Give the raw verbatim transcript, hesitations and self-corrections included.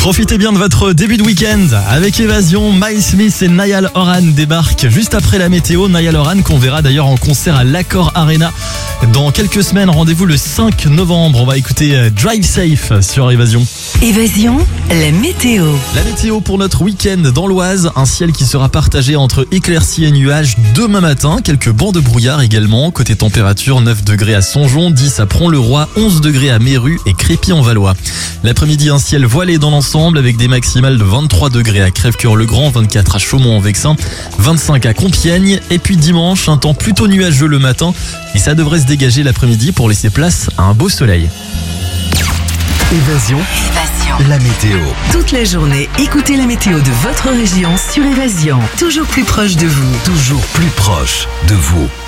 Profitez bien de votre début de week-end avec Évasion. Miles Smith et Niall Horan débarquent juste après la météo. Niall Horan qu'on verra d'ailleurs en concert à l'Accor Arena dans quelques semaines. Rendez-vous le cinq novembre. On va écouter Drive Safe sur Évasion. Évasion, la météo. La météo pour notre week-end dans l'Oise. Un ciel qui sera partagé entre éclaircies et nuages demain matin. Quelques bancs de brouillard également. Côté température, neuf degrés à Songeon, dix à Pront-le-Roi, onze degrés à Méru et Crépy-en-Valois. L'après-midi, un ciel voilé dans l'ensemble avec des maximales de vingt-trois degrés à Crèvecœur-le-Grand, vingt-quatre à Chaumont-en-Vexin, vingt-cinq à Compiègne. Et puis dimanche, un temps plutôt nuageux le matin et ça devrait se dégager l'après-midi pour laisser place à un beau soleil. Évasion, Évasion. la météo. Toute la journée, écoutez la météo de votre région sur Évasion. Toujours plus proche de vous. Toujours plus proche de vous.